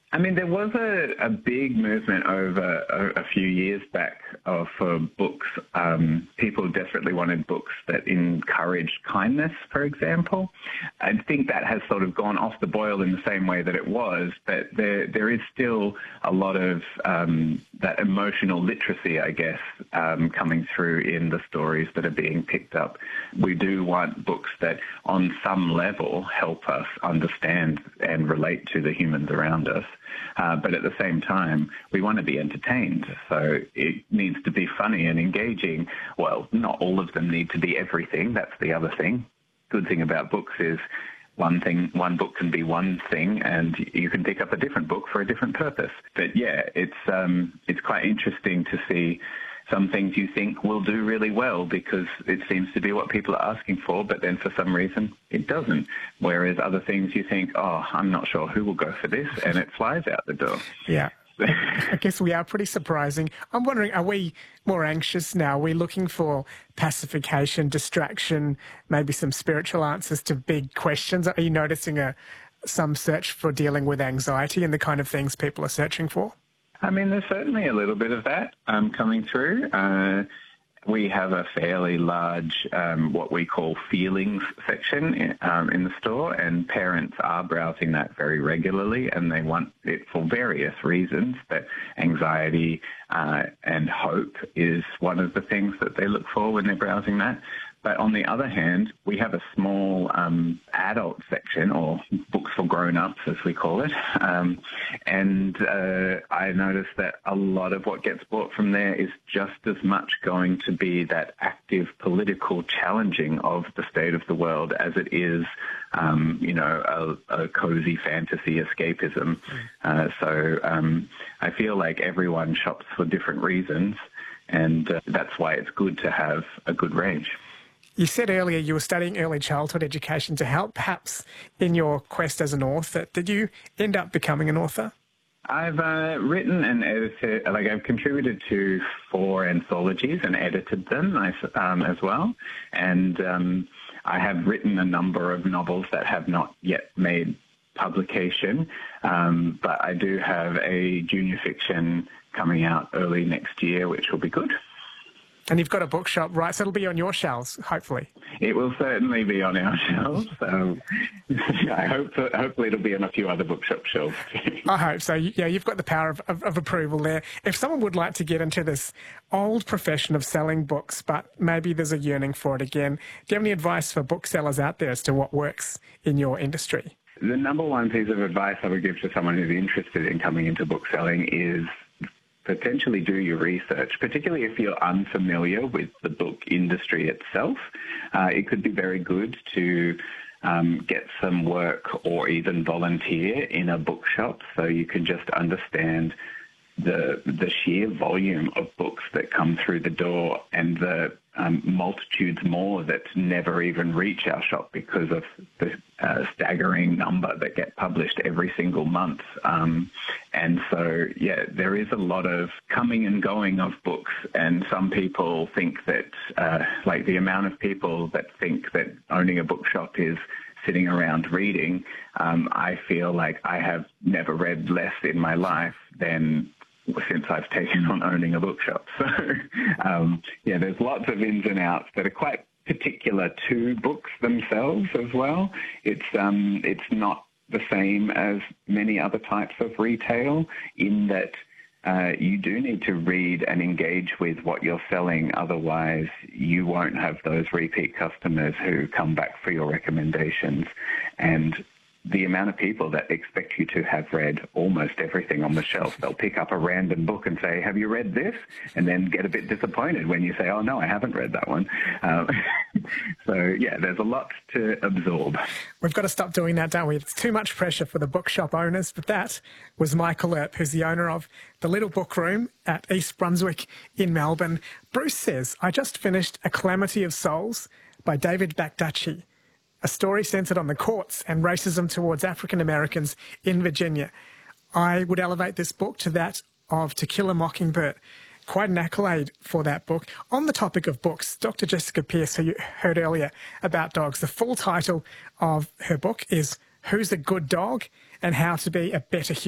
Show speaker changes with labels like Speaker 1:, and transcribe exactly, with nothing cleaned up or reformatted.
Speaker 1: I mean, there was a, a big movement over a, a few years back of for books. Um, people desperately wanted books that encouraged kindness, for example. I think that has sort of gone off the boil in the same way that it was, but there there is still a lot of um, that emotional literacy, I guess, um, coming through in the stories that are being picked up. We do want books that, on some level, help us understand and relate to the humans around us. Uh, but at the same time, we want to be entertained. So it needs to be funny and engaging. Well, not all of them need to be everything. That's the other thing. Good thing about books is one thing, one book can be one thing, and you can pick up a different book for a different purpose. But yeah, it's um, it's quite interesting to see some things you think will do really well because it seems to be what people are asking for, but then for some reason it doesn't. Whereas other things you think, oh, I'm not sure who will go for this, and it flies out the door.
Speaker 2: Yeah. I guess we are pretty surprising. I'm wondering, are we more anxious now? Are we looking for pacification, distraction, maybe some spiritual answers to big questions? Are you noticing a some search for dealing with anxiety and the kind of things people are searching for?
Speaker 1: I mean, there's certainly a little bit of that um, coming through. Uh, we have a fairly large, um, what we call feelings section in, um, in the store, and parents are browsing that very regularly, and they want it for various reasons. But anxiety uh, and hope is one of the things that they look for when they're browsing that. But on the other hand, we have a small um, adult section, or books for grown-ups, as we call it. Um, and uh, I noticed that a lot of what gets bought from there is just as much going to be that active political challenging of the state of the world as it is, um, you know, a, a cozy fantasy escapism. Uh, so um, I feel like everyone shops for different reasons, and uh, that's why it's good to have a good range.
Speaker 2: You said earlier you were studying early childhood education to help perhaps in your quest as an author. Did you end up becoming an author?
Speaker 1: I've uh, written and edited, like I've contributed to four anthologies and edited them um, as well. And um, I have written a number of novels that have not yet made publication. Um, but I do have a junior fiction coming out early next year, which will be good.
Speaker 2: And you've got a bookshop, right? So it'll be on your shelves, hopefully.
Speaker 1: It will certainly be on our shelves. Um, I hope that hopefully it'll be on a few other bookshop shelves too.
Speaker 2: I hope so. Yeah, you've got the power of, of, of approval there. If someone would like to get into this old profession of selling books, but maybe there's a yearning for it again, do you have any advice for booksellers out there as to what works in your industry?
Speaker 1: The number one piece of advice I would give to someone who's interested in coming into bookselling is potentially do your research, particularly if you're unfamiliar with the book industry itself. Uh, it could be very good to um, get some work or even volunteer in a bookshop so you can just understand the the sheer volume of books that come through the door and the um, multitudes more that never even reach our shop because of the uh, staggering number that get published every single month. Um, and so, yeah, there is a lot of coming and going of books, and some people think that, uh, like the amount of people that think that owning a bookshop is sitting around reading, um, I feel like I have never read less in my life than since I've taken on owning a bookshop. So, um, yeah, there's lots of ins and outs that are quite particular to books themselves as well. It's um, it's not the same as many other types of retail in that uh, you do need to read and engage with what you're selling. Otherwise, you won't have those repeat customers who come back for your recommendations. And the amount of people that expect you to have read almost everything on the shelf, they'll pick up a random book and say, have you read this? And then get a bit disappointed when you say, oh, no, I haven't read that one. Um, so, yeah, there's a lot to absorb.
Speaker 2: We've got to stop doing that, don't we? It's too much pressure for the bookshop owners. But that was Michael Earp, who's the owner of the Little Book Room at East Brunswick in Melbourne. Bruce says, I just finished A Calamity of Souls by David Bakdachi, a story centred on the courts and racism towards African Americans in Virginia. I would elevate this book to that of To Kill a Mockingbird. Quite an accolade for that book. On the topic of books, Doctor Jessica Pearce, who you heard earlier about dogs, the full title of her book is Who's a Good Dog and How to Be a Better Human.